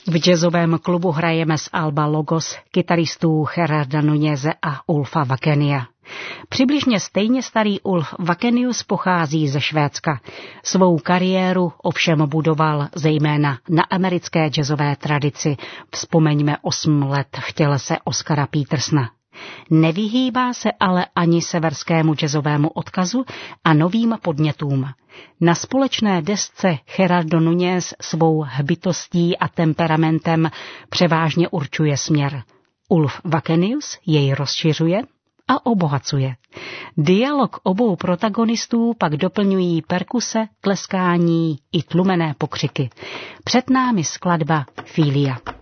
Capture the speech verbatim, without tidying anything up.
V jazzovém klubu hrajeme z alba Logos kytaristů Gerarda Nuñeze a Ulfa Wakenia. Přibližně stejně starý Ulf Wakenius pochází ze Švédska. Svou kariéru ovšem budoval zejména na americké jazzové tradici. Vzpomeňme osm let v tělese Oscara Petersona. Nevyhýbá se ale ani severskému jazzovému odkazu a novým podnětům. Na společné desce Gerardo Nuñez svou hbitostí a temperamentem převážně určuje směr. Ulf Wakenius jej rozšiřuje a obohacuje. Dialog obou protagonistů pak doplňují perkuse, tleskání i tlumené pokřiky. Před námi skladba Filia.